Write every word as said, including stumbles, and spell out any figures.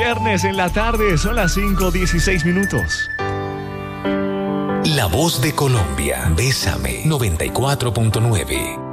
viernes en la tarde, son las cinco dieciséis minutos. La voz de Colombia, Bésame noventa y cuatro punto nueve.